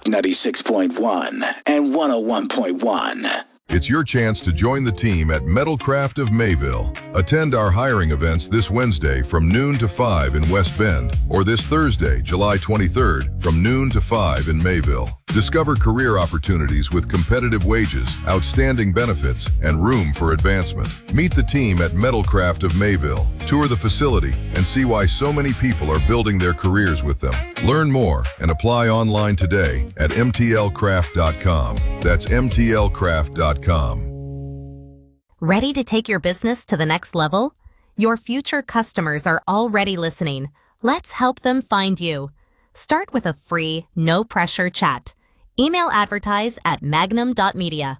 Rock 96.1 and 101.1. It's your chance to join the team at Metalcraft of Mayville. Attend our hiring events this Wednesday from noon to 5 in West Bend, or this Thursday, July 23rd, from noon to 5 in Mayville. Discover career opportunities with competitive wages, outstanding benefits, and room for advancement. Meet the team at Metalcraft of Mayville. Tour the facility and see why so many people are building their careers with them. Learn more and apply online today at mtlcraft.com. That's mtlcraft.com. Ready to take your business to the next level? Your future customers are already listening. Let's help them find you. Start with a free, no-pressure chat. Email advertise at magnum.media.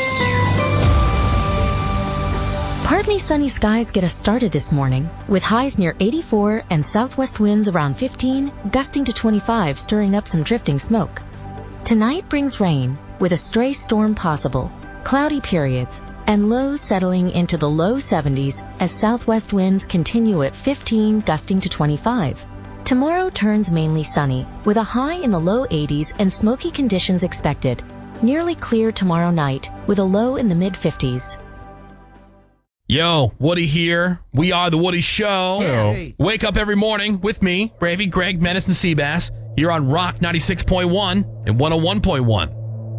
Partly sunny skies get us started this morning, with highs near 84 and southwest winds around 15, gusting to 25, stirring up some drifting smoke. Tonight brings rain, with a stray storm possible, cloudy periods, and lows settling into the low 70s as southwest winds continue at 15, gusting to 25. Tomorrow turns mainly sunny, with a high in the low 80s and smoky conditions expected. Nearly clear tomorrow night, with a low in the mid-50s. Yo, Woody here. We are The Woody Show. Hey. Wake up every morning with me, Bravey, Greg, Menace, and Seabass, here on Rock 96.1 and 101.1.